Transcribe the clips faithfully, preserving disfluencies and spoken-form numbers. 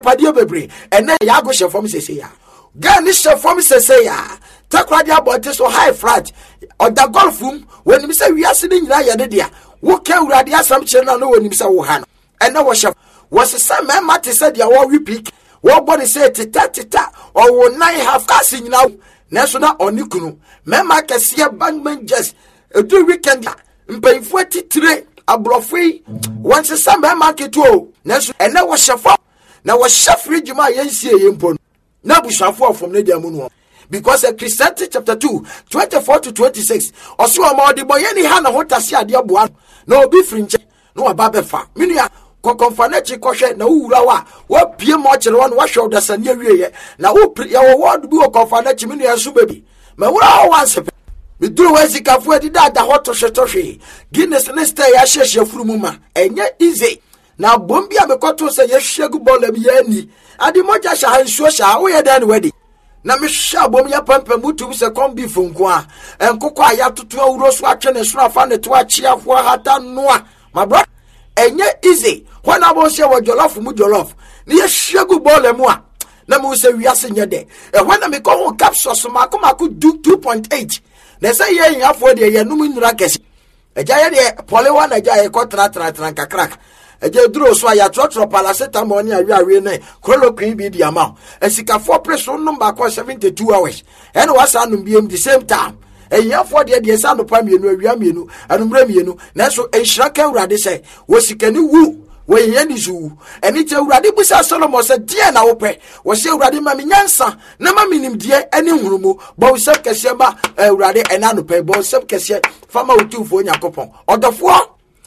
padia bebre ene ya go shefom sese ya gan ni shefom sese ya takwadi abote so high flat oda golfum when me say wiase ni nyina ye de dia wo ka urade asam kire na no woni me say wo ha no ene wo shef wo sese me mate say dia wo repeat wo body say tita tita o wo nine half cast nyina na so na onikunu me ma kese bangman just edu weekend mpayfo atitire abrofui won sese me market o na so ene wo shefo na wo shefri juma yensie yempo na bushafo from ne dia mu no because Ecclesiastes chapter two twenty-four to twenty-six oso ma odi boye ni ha na hotase ade aboa na obi frinche no aba befa menua kokonfa na chi kohwe na wuwura wa wo pie mo kire won wa hwe odasane awieye na wo ya wo word bi kokonfa na chi menua so baby ma wura wa sepe mi duru wa zikafo adi da da hoto hwetohwe Guinness ne stay ya hyehye furumu ma enye easy na bombi a mekoto se ye hwegu bola bi ani adi moja sha hansuo sha wo ye dan wedi na me hwa bom ya pampa mutu se kombi funko a enkoko a ya toto awuro so atwe ne so afa ne to achia fo hata noa my brother enye easy when abo se wo jollof mu jollof ni ye hwegu bola mu a na mu se wiase nye de e when me ko ho capsules ma ko ma ko two point eight na se ye yin afo de ye num nura kesi eja ye de polewa na eja ye ko tra tra tra kakrak eje duro so ya trotro paracetamol ni awi awi na chloroquine bi di ama esikafo preso number ko seventy-two hours and was anum bi the same time eya for de de sa no pa mienu awia mienu anumra mienu na so enhira ka urade se wosikani wu we ye ni zu eni che urade busa Solomon se die na wo pe wo se urade ma minyansa na ma minim die eni hurumu bo se kese ma urade ena no pe bo se kese fama utufo nyakopon odofo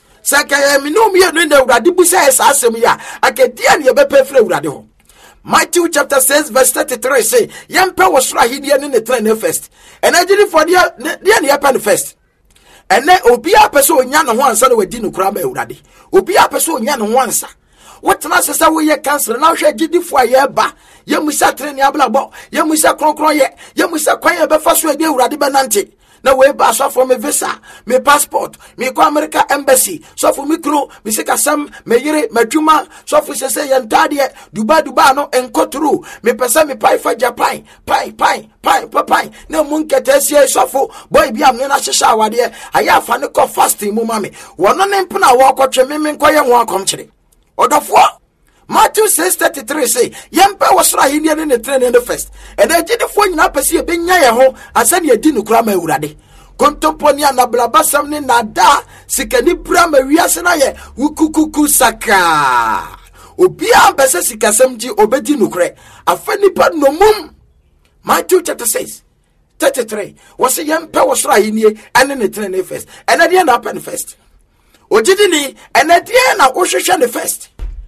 Saka mi no mi no na urade busa esa asem ya akadia ne be pe fra urade ho Matthew chapter six verse thirty-three say yempe wo sura hidie ne ne train first and agiri for dia dia ne yapen first and then obi apeso onya no ho ansa na wadi no kura ma urade obi apeso onya no ho ansa wotena sesa wo ye cancer na hwe gidi fo aye ba ye musa train ya blabo ye musa kronkron ye ye musa kwan ye be fa so ade urade be nante na we ba so for me visa me passport me ko America embassy so for me kro me sika sam me yire madwuma so for se se yantade duba duba no enkotru me pesa me pai fa Japan pai pai pai pai na mun ketesie so for boy bia me na hyehya awade aya fa ne ko fasting mu mame wono ne mpena wo kotwe me me nkoye ho akom kire odofo Matthew six thirty-three say yempe wasra hinia ne train ne first and agide fo nyina pese e benya ye ho asane edi nukura ma urade kontoponia na blabasam ne nada sikani brama wiase na ye wukukuku saka obia bese sikasam ji obedi nukure afani pa nomum Matthew chapter six thirty-three was yempe wasra hinia ane ne train ne first and ade na happen first ojidi ni and ade na ohwehwe ne first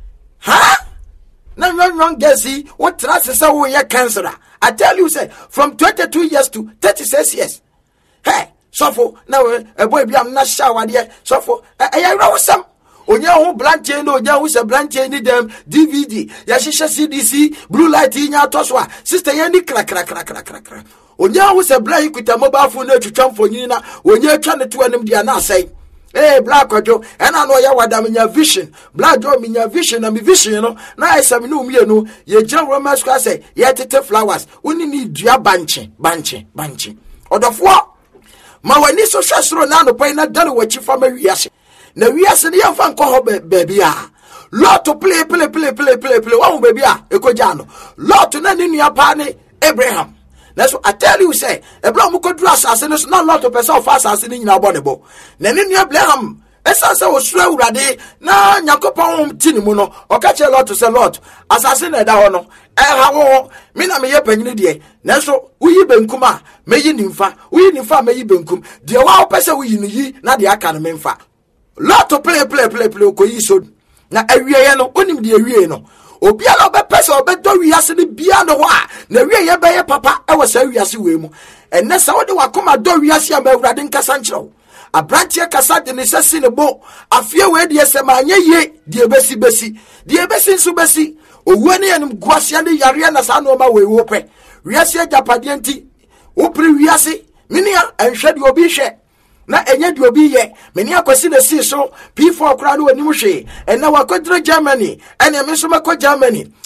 Huh? Now, young, young Gessi, what trust is our year cancer? I tell you, say, from twenty-two years to thirty-six years. Hey, so for now, a boy, I'm not shower there. So for I know some. Onya who blanche no, onya who's a blanche need them D V D. Yashisha C D C, blue light in your toswa. Sister Yanni crack, crack, crack, crack, crack, crack. Onya who's a blind with a mobile phone to jump for Nina. When you're trying to them, they are not saying. Hey, Black Ojo, and I know ya wada minya vision. Black Joe minya vision and mi vision, you know. Now I say no me no. Ye John Roman Square say ye tete flowers. Uni ni dua banchi, banchi, banchi. Odofo. Ma wani so shasro na no pa na dan wachi fama wiase. Na wiase ne yamfa nko ho baby a. Lot to play play play play play play. Wa baby a ekoja no. Lot na ni nua pa ne Abraham. That's what I tell you, say, a blow mu could dress as it's not a lot of person fast as in our body. Then in your blame, as I was slow ready, na Yakopon Tinimuno, or catch a lot to say lot, as I said that honor. Eh, how Mina me yepen ye, Naso, we ben kuma, may you nympha, we nympha may you benkum, the wow person we ye, not the academy fa. Lot to play, play, play, play, coiso. Na Ariano, unim the Ariano. Obiala be pese obedo wiase ne bia no ho a na wie ye be ye papa e wo sa wiase we mu enne sa wode wakoma do wiase am awurade nkasa nkyerɛw abrantie kasa de ne sesi ne bo afie we de sema anye ye de besi besi de besi nso besi owu ne yanum guase ne yare na sa no ma we wo pɛ wiase japade nti wo pri wiase minia enhwɛ de obi hwɛ na enye de obi ye meni akwasi na si so P four kra no anim hwe ena wakodra Germany ena me so makɔ Germany